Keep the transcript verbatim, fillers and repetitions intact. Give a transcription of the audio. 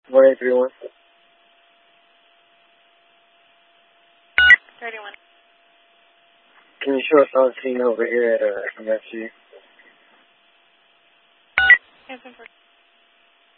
one eight three one. thirty-one. Can you show us on scene over here at uh, M F G? Yes,